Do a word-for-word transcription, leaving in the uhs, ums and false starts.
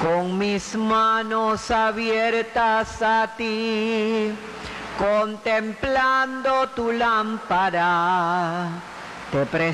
Con mis manos abiertas a ti, contemplando tu lámpara, te presto